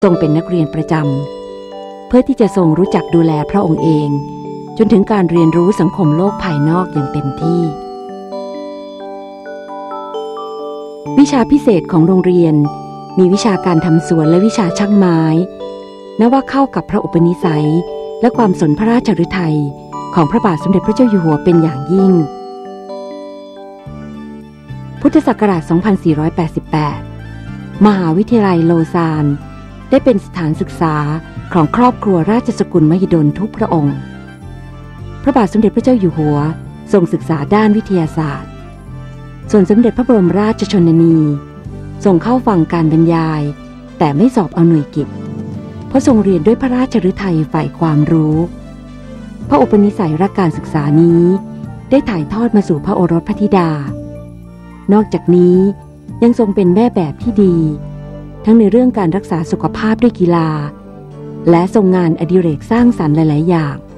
ทรงเป็นนักเรียนประจำเพื่อที่จะทรงรู้จักดูแลพระองค์เองจนถึงการเรียนรู้สังคมโลกภายนอกอย่างเต็มที่วิชาพิเศษของโรงเรียนมีวิชาการทำสวนและวิชาช่างไม้นับว่าเข้ากับพระอุปนิสัยและความสนพระราชฤทัยของพระบาทสมเด็จพระเจ้าอยู่หัวเป็นอย่างยิ่งพุทธศักราช 2488 มหาวิทยาลัยโลซานได้เป็นสถานศึกษาของครอบครัวราชสกุลมหิดลทุกพระองค์พระบาทสมเด็จพระเจ้าอยู่หัวทรงศึกษาด้านวิทยาศาสตร์ส่วนสมเด็จพระบรมราชชนนีทรงเข้าฟังการบรรยายแต่ไม่สอบเอาหน่วยกิตเพราะทรงเรียนด้วยพระราชฤทัยใฝ่ความรู้พระอุปนิสัยรักการศึกษานี้ได้ถ่ายทอดมาสู่พระโอรสพระธิดานอกจากนี้ยังทรงเป็นแม่แบบที่ดีทั้งในเรื่องการรักษาสุขภาพด้วยกีฬาและทรงงานอดิเรกสร้างสรรค์หลายๆอย่าง